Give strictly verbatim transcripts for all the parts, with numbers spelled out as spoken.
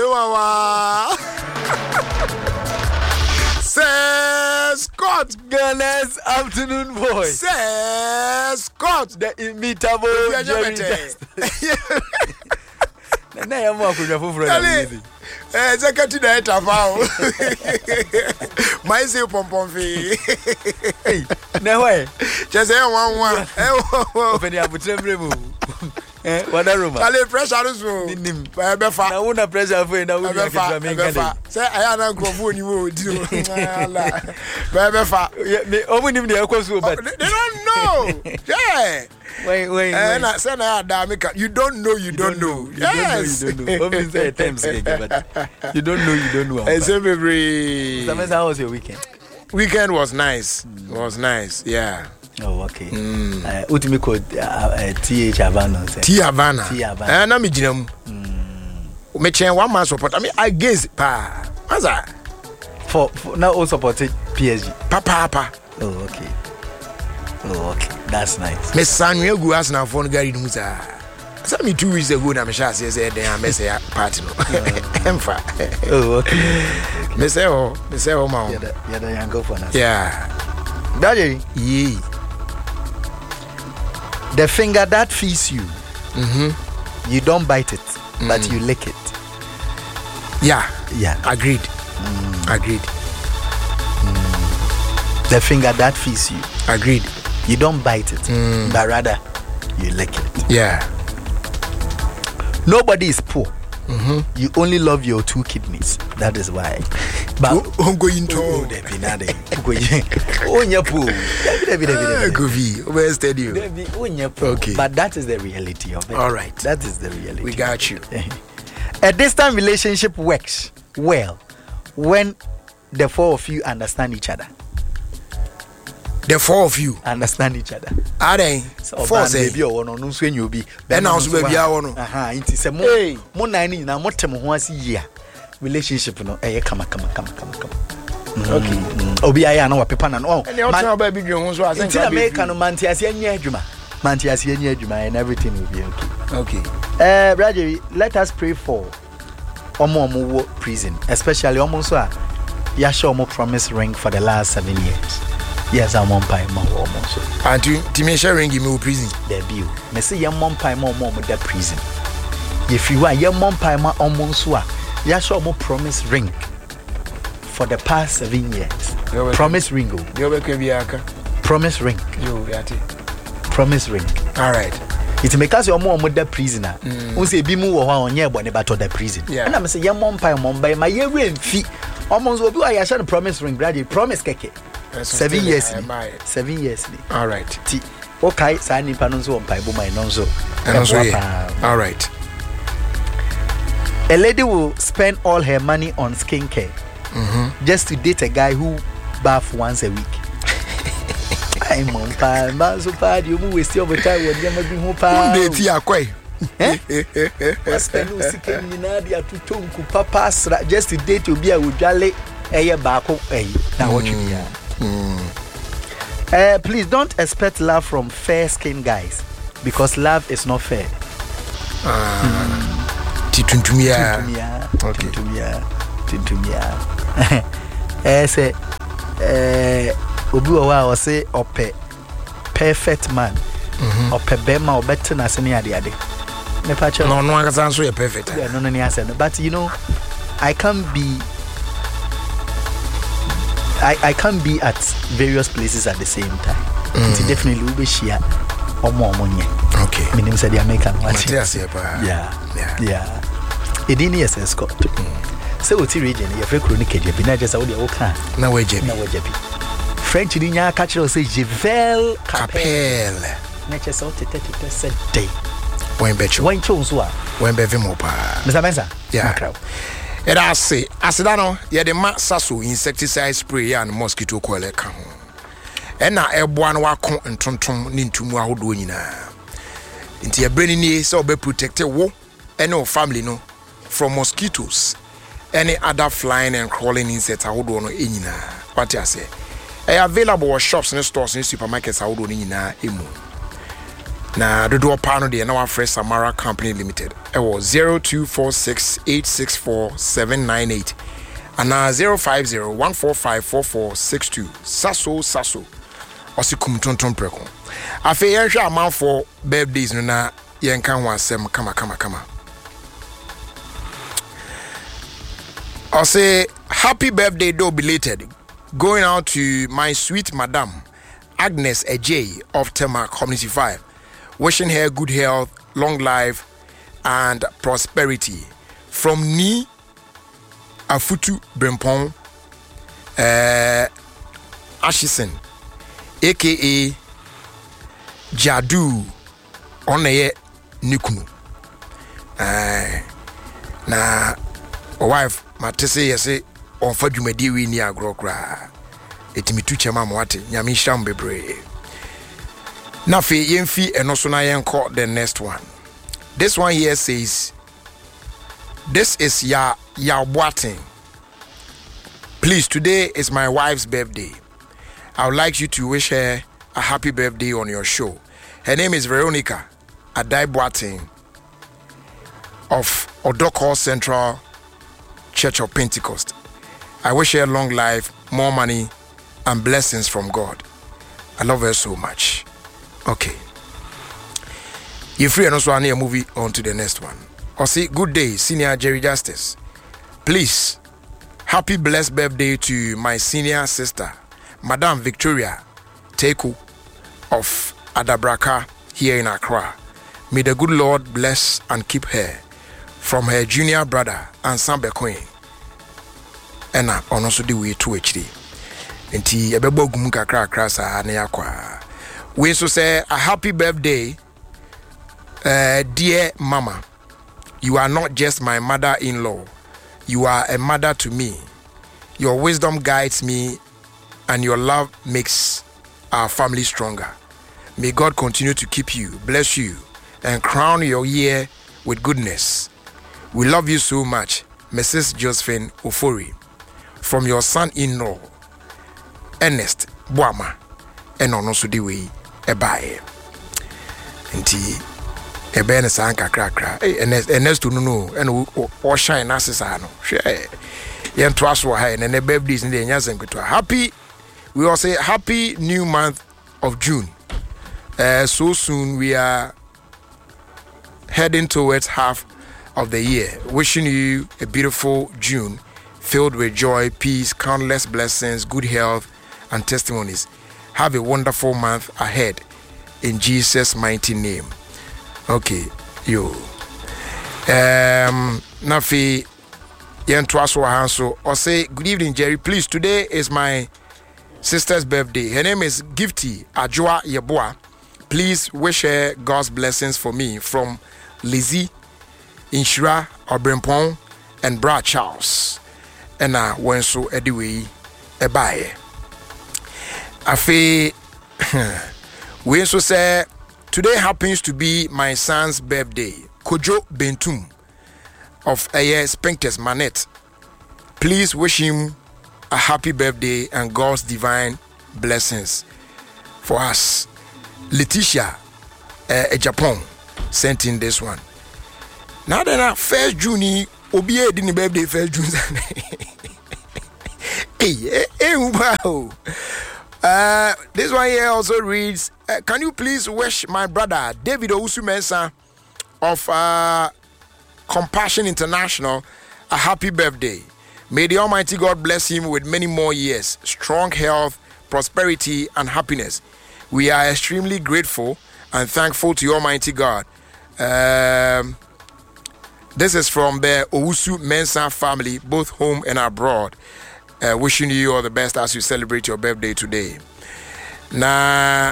Wawa. Says Scott. Ghana's afternoon voice. Says Scott. The imitable Jerry Justin. Na ya mwa kuja fufuro na mwizi. Eh, zakati na eta fao. Maisi upompomfi. Hey, na wae. Chese ya wanwa. Open ya butrembre mu. Eh, wada Roma. Kale pressure rusu. Ninim. Befa. Na una pressure for na uni akitra me ngade. Say aya na nkrofo ni wo di o. Ala. Befa. Me omu nim de ekoso but. They don't know. Yeah. Wait, wait, and I said, you don't know, you, you don't, don't know. know. Yes. You don't know, you don't know. Say terms, but you don't know, you don't know. And so, baby. How was your weekend? Weekend was nice. Mm. It was nice, yeah. Oh, okay. Mm. Uh, ultimate code uh, T H Havana. T Havana. T Havana. And I'm in me change one man support. I mean, I guess, pa. What's that? For, for now, all supported P S G. Papa, papa. Oh, okay. Oh, okay. That's nice. Me Samuel go ask na phone guy no musa. So me two weeks ago na me sha say say dem am say party no. Emfa. Oh, okay. Me say oh, me say oh ma. Yeah, yeah, the young go for us. Yeah. Daddy, yeah. The finger that feeds you. Mhm. You don't bite it, mm. but you lick it. Yeah. Yeah. Agreed. Mm. Agreed. Mm. The finger that feeds you. Agreed. You don't bite it, mm. but rather you lick it. Yeah. Nobody is poor. Mm-hmm. You only love your two kidneys. That is why. But I'm going to. Oh, they be not there. Oh, yeah, poor. Okay. But that is the reality of it. All right. That is the reality. We got you. A distant relationship works well when the four of you understand each other. The four of you understand each other. Are they? Four say baby or no so you be. Then also baby I want. Aha, it is a mo mo nine na mo tem ho ase year. Relationship no eh come come come come come. Okay. Obi aya na wa pepa na no. And you tell baby dwen ho so ase. In America no man ti ase anya adwuma. Man ti ase anya adwuma and everything will be okay. Okay. Eh brother, let us pray for omo omo prison, especially omo so a ya show omo promise ring for the last seven years. Yes, I'm on pie more almost. And to Timesha ring give me prison. There be you. Me say your mom pie more more with that prison. If you are your mom pie more almost wa, ya show more promise ring for the past seven years. Yo, promise ring go. You be kwebiaka. Promise ring. Yo, yati. Promise ring. All right. It make us your mom with that prisoner. Who say be mu wa on ye bone bato the prison. And I say your mom pie mom by my year ring fee. Almost will be I shall promise ring brother. Promise keke. Seven years, seven years. All right. T. Okay, Sani Panonzo on Paibo, my nonso. All right. A lady will spend all her money on skincare mm-hmm. just to date a guy who bath once a week. I'm on Pie, Mazo Pad, you move with your time when you may be home. Date ya quay. Spend Nadia to Tunku Papa just to date you be a would jolly a bako. Now what you mean? Mm. Uh, please don't expect love from fair-skinned guys because love is not fair. Ah, Tituntumia. Okay. Tituntumia. Tituntumia. Eh, say, eh, Obi Owa was say ope perfect man. Ope bema or better na seni adi adi. No, no one can answer perfect. Yeah, no, no, no, no. But you know, I can't be. I, I can't be at various places at the same time. Mm. It's definitely will be share or more money. Okay. My name said the American one. Yeah. Yeah. Yeah. It didn't yes escort. So what's the region? You're very chronic. You've been just out there. Okay. Now we're Jeppy. Now we're Jeppy. French in your catcher say Jevel Capel. Nature so to take it said day. When bet you. When chose what? When Bevimopa. Mister Benza. Yeah. And I say, as I know, yeah, the Matsaso insecticide spray and mosquito coil come. And now a one wako and tonton into Mahoduina. Into your brainy so be protected wo and no family no from mosquitoes. Any other flying and crawling insects I would want in. What I say, I available shops and stores and supermarkets I would in emu. na dodo pa no de na wa fresh Samara Company Limited e wo zero two four six eight six four seven nine eight ana zero five zero one four five four four six two saso saso osikum tonton preko afi yen hwa amanfo birthdays no na yen kan ho asem kama kama kama I say happy birthday though belated going out to my sweet madam Agnes Ejay of Tema Community five, wishing her good health, long life and prosperity from Ni Afutu Brempong uh, Ashison aka Jadu Oneye Nukunu uh, na wife matese yese onfa dwumadi wi ni agro kra etimi tu chema mwate nyame hram bebre na fe yemfi eno so na yenko the next one. This one here says this is ya ya boating. Please, today is my wife's birthday. I would like you to wish her a happy birthday on your show. Her name is Veronica Adai Boating of Odoko Central Church of Pentecost. I wish her long life, more money, and blessings from God. I love her so much. Okay. You're free and also I need a movie on to the next one. Or say, good day, Senior Jerry Justice. Please, happy blessed birthday to my senior sister, Madame Victoria Teku of Adabraka here in Accra. May the good Lord bless and keep her from her junior brother and Sambe Queen. And I also do we two H D. Nti ebebo gum kakra kakra sa na yakwa. We so say a happy birthday, uh, dear mama. You are not just my mother-in-law. You are a mother to me. Your wisdom guides me and your love makes our family stronger. May God continue to keep you, bless you, and crown your year with goodness. We love you so much, Missus Josephine Ofori, from your son-in-law, Ernest Boama, and on also the way ebaye. Nti ebe ne sanka kra kra. Ernest Ernest no no, and o shine asesa no. Hwe. Yen to aso ha and the birthdays in the nyansen kutwa. Happy, we all say happy new month of June. Uh, so soon we are heading towards half of the year. Wishing you a beautiful June filled with joy, peace, countless blessings, good health, and testimonies. Have a wonderful month ahead in Jesus' mighty name. Okay, yo. Um, Nafi Yentwaso Hanso or say good evening, Jerry. Please, today is my sister's birthday. Her name is Gifty Ajua Yeboa. Please wish her God's blessings for me from Lizzie Inshira Obrempong and Brad Charles. And I went so anyway a buy. Afe we also say today happens to be my son's birthday. Kojo Bentum of Aye Spinkters Manet. Please wish him a happy birthday and God's divine blessings for us. Letitia uh, Japan sent in this one. Now then, first June, Obi didn't birthday first June. Hey, hey, wow. Uh, this one here also reads, uh, can you please wish my brother David Owusu Mensah of uh, Compassion International a happy birthday. May the Almighty God bless him with many more years, strong health, prosperity, and happiness. We are extremely grateful and thankful to Almighty God. Um, this is from the Owusu Mensah family, both home and abroad. Uh, wishing you all the best as you celebrate your birthday today. Nah,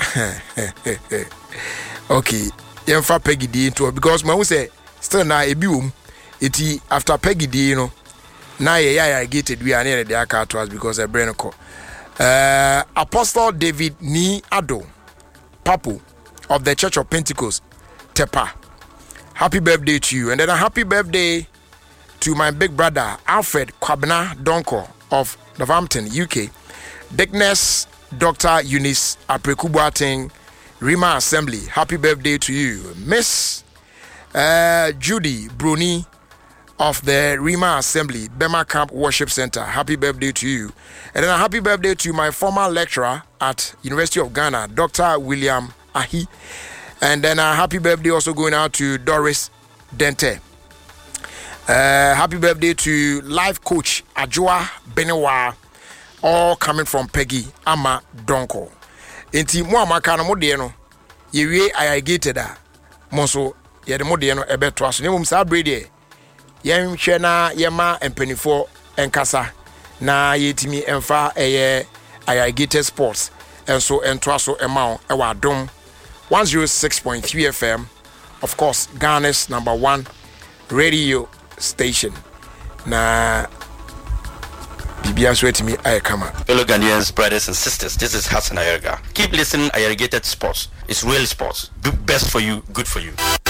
okay. Yemfa Peggy D into it because my say still na ebium. Iti after Peggy D, you know. Na ye ya gated we are near the aka to us because a brain call. Uh, Apostle David Ni Ado, Papu of the Church of Pentecost, Tepa. Happy birthday to you, and then a happy birthday to my big brother Alfred Kwabena Donko of Northampton, U K. Dickness Doctor Eunice Aprekubuating, Rima Assembly, happy birthday to you. Miss uh, Judy Bruni of the Rima Assembly, Bema Camp Worship Center, happy birthday to you. And then a happy birthday to my former lecturer at University of Ghana, Doctor William Ahi. And then a happy birthday also going out to Doris Dente. Uh, happy birthday to life coach Ajua Benewa, all coming from Peggy Ama Donko. Inti mo amaka no mode no ye wie irrigated a mo so ye de mode no ebeto aso nemum sa brede ye nhwe na ye ma empanifo enkasa na yetimi emfa eye irrigated sports enso ento aso ema e wa dom one oh six point three F M, of course Ghana's number one radio station. Na Bibia Sweatimi Ayakama. Hello Ghanaians, brothers and sisters. This is Hassan Ayerga. Keep listening. Irrigated Sports. It's real sports. Do best for you, good for you.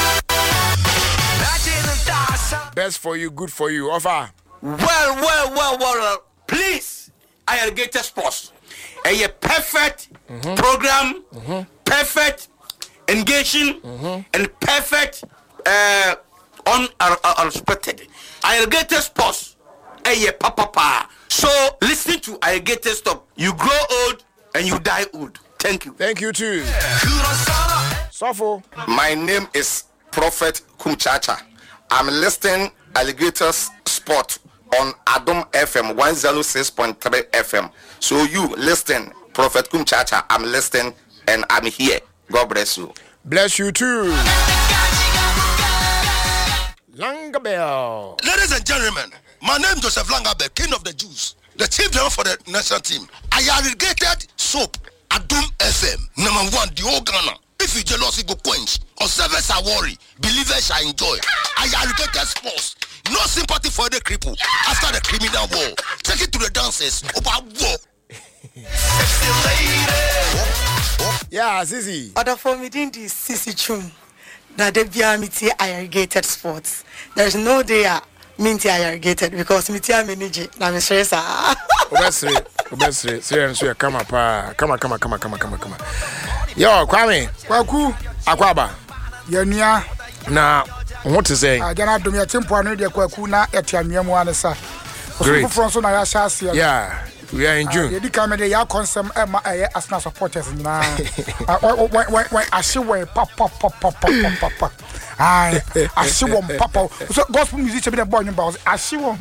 Best for you, good for you. Offer. Well, well, well, well. Please, Irrigated Sports. A perfect mm-hmm. program, mm-hmm. perfect engaging, mm-hmm. and perfect uh, unexpected. Irrigated Sports. A papa pa. So listen to Irrigated Stop. You grow old and you die old. Thank you. Thank you too. Sofo. My name is Prophet Kumchacha. I'm listening Alligators Sport on Adom F M one oh six point three F M. So you listen, Prophet Kumchacha. I'm listening and I'm here. God bless you. Bless you too. Langabell. Ladies and gentlemen, my name is Joseph Langabell, King of the Jews, the chief driver for the national team. I irrigated soap, Adom F M, number one, the whole Ghana. If you jealousy go quench, or service are worry, believers shall enjoy. I irrigated sports. No sympathy for the cripple after the criminal war. Take it to the dancers about war. Yeah, Sisi. Other for me, didn't this Sisi Chum. That they be amity irrigated sports. There's no day minty irrigated because miti ameniji na me stress ah. Obesre, obesre, serious so come up, come on, come on, come on, come on, come on, come on. Yo, Kwame, Kwaku, Akwaba. Yenia. Na, what to say? I jana do me tempo anu de Kwaku na etiamia mu anesa. Great. From so na ya shase. Yeah. We are in June. You come there, ya consum Emma Arsenal supporters now. When when I see where pop pop pop pop pop pop pop. I I see one pop. So gospel music be the boy number. I see one.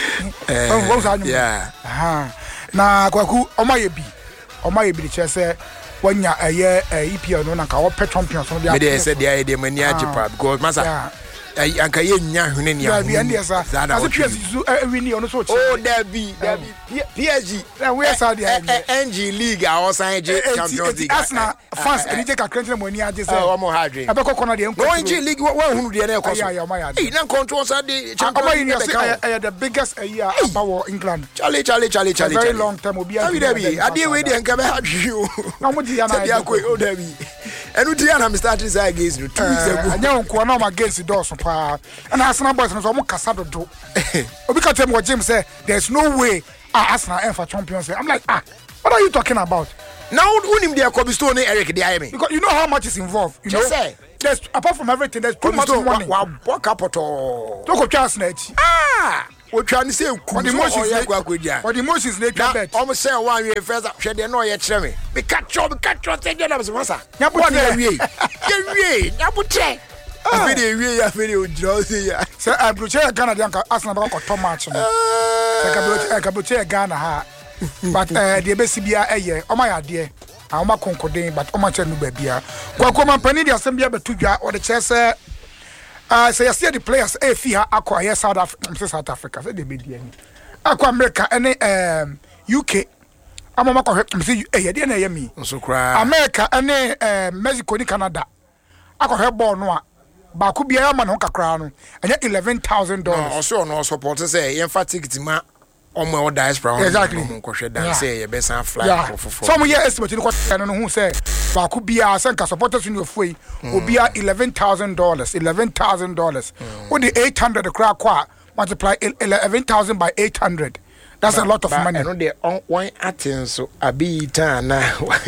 Yeah. Ah. Na Kwaku omayebi. Omayebi the chair say when ya eh E P L no na ka wo pet champions no dia. Me dey say dey dey mani ajipa because masa anka ye nya hwene ne ya bi ande asa as P S G so win on so oh Derby Derby P S G na we say dey N G League a o san je Champions League Arsenal fans e dey ka krente mo ni age say o mo hadwe e be kokona dey nko N G League wa hunu dey na ekoso eh na control say dey Champions League say the biggest year about England Charlie Charlie Charlie Charlie very long time obi abi Derby ade we dey nka be hadwe o na mo di ya na ya ko o Derby enu di ya na me start say against no two weeks ago anya nko na ma against doors pa and Arsenal boys no so mo kasa dodo obi ka tell me James say there's no way ah, Arsenal and for Champions League. I'm like, ah, what are you talking about? Now, who him there? Cobblestone, Eric, the I mean, because you know how much is involved. You just know, say there's apart from everything, there's too much money. Wow, walk up at all. Talk of Charles Ah, what trying to say? For the emotions, for the emotions, they can bet. Almost say one year first. Should they know yet? Show me. We catch you, we catch you. Take them as massa. What are we? We, we, I feel we, I feel drowsy. So I brought Ghana. They Arsenal about to match. I can brought Ghana ha. But the B C B A eh, oh my idea. I'm not concording, but oh my channel baby. Kwa kwa mampani the assembly be tuja or the chess. Uh, so you see the players. Eh, Fia acquire South Africa, South Africa. Say the media. Aqua America and um U K. I'm not going to say eh, you na me. So cry. America and Mexico ni Canada. I got her born no. Ba ku bia ma no kakra no. Anya eleven thousand dollars. No, so no support say emphatic ma omo diaspora exactly nkohwe dan say ye be san fly for for some year estimate ni kwata no hu say ba ku bia san ka supporters ni ofoi obia eleven thousand dollars eleven thousand dollars with the eight hundred kra kwa multiply eleven thousand by eight hundred That's a lot of but, money. I know they on one attend so a bit na.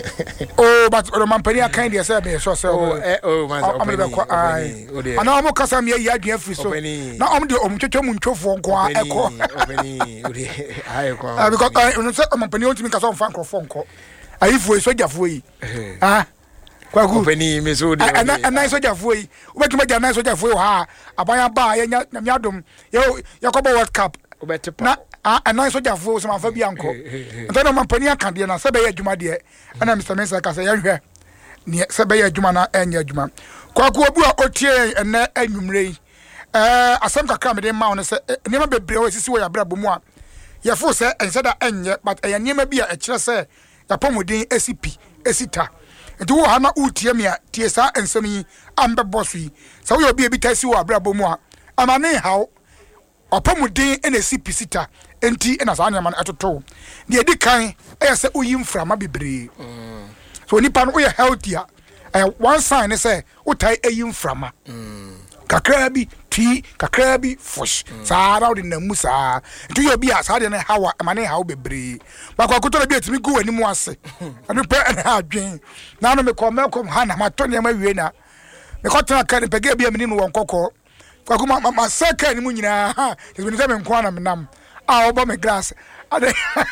Oh, but the man penny kind of say me so so. Oh, eh, oh, man. I'm the ko ai. Ana am ka sam ye ya dua free so. Na am de om twetwa mu ntwofo nko a eko. Obeni, odi ai ko. Ah, because I say man penny ontimi ka so mfa nkrofo nko. Ayifo so jafo yi. Ah. Kwaku. Obeni me so de. Ana ana so jafo yi. Obetuma ja na so jafo yi ha. Abanya ba ye nya nyadom. Ye yakobo World Cup. Na ana so jafo so mafa bi anko. Ntana man penny aka de na se be ye adwuma de. Ana Mister Mensa ka say ye hwe. Ne se be ye adwuma na enya adwuma. Kwaku obu a otie ene anwumre yi. Eh asem kakra me de ma won se niam bebre o sisi wo ya bra bomu a. Ye fo se ense da enye but eye niam bi a e kire se ya pomodin S P esita. Nti wo ha na utie me a tie sa ensem yi ambe boss yi. Sa wo obi e bi tasi wo abra bomu a. Amane hawo opomodin ene S P sita enti ena sa nyama atoto. Ne edi kan e se uyim frama bebre. Mm. So nipa no wo healthier. Eh one sign say wo tai eyim frama. Mm. Kakra bi twi kakra bi fush saa ra na mu saa nti yo bi asa de na hawa amane hawo bebre ba kwa kuto bi etimi gu ani mu ase anu pe na adwen na no me ko me ko ha na ma to ne ma wie na me ko tana kan pe ga bi amini mu won kokko kwa kuma ma seka ni mu nyina ha ezbi ni se me nko na me nam a obo me glass ade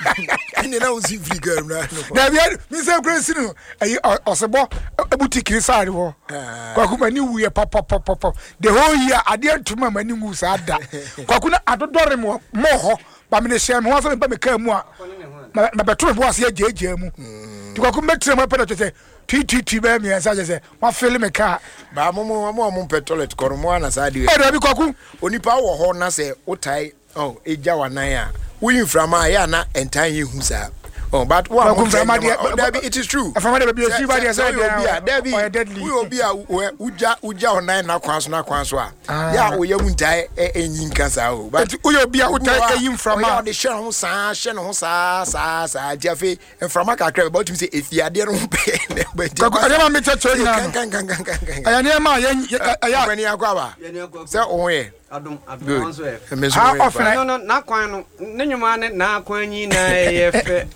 ni na uzi free girl na na bi mi se crazy no ayi osebo boutique side wo kwa kuma ni wuye papa papa the whole year ade antuma mani ngu sa da kwa kuna adodore mo mo ho ba me ne share me ho so me ba me ka mu a na beto bo ase jeje mu ti kwa kuma metre mo pe na tete ti ti ti ba me ansa je ma feel me ka ba mo mo mo mo petrol ko mo na sa de e da bi kwa ku onipa wo ho na se utai oh eja wanan a we from ya na entire hu sa oh but one from it is true from there be a see by the side there be we will be a uja uja onan na kwanso na kwanso a ya o ya muntai enyin kansa o but we will be a utai eyin from a the share ho sa share no sa sa sa jafe from aka crab about me say if you dey no pe but I never met you kan kan kan kan kan aya ne ma ya ya kwani akwa ba say o ye adum adum so e how often no no na kwan no nenwuma ne na kwan nyi na efe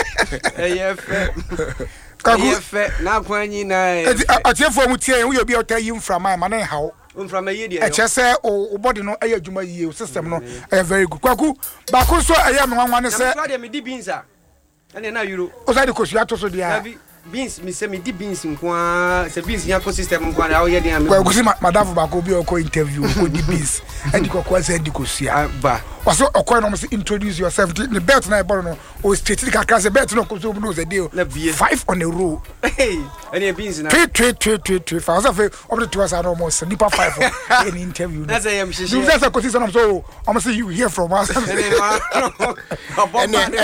efe efe na kwan nyi na efe atiefo mu tie we obi otai yim from my man hawo from my yedi e chese o body no aye adwuma yie system no e very good kwaku ba ko so aye me nwanwa ne se na me di binza ene na euro o sa de ko suato so dia beans me say me di beans nko se beans nya ko system nko na wo ye den am kwa gusi madam ba ko bi o ko interview ko di beans and ko ko say di ko sia ba waso okọ no say introduce yourself the bet na e boro no o straight ka ka say bet no ko so no say deal five on a row hey any beans na three three three three three five so up to two us are almost nipa five in interview that's I am shishi you just ko say so I'm so I'm say you hear from us any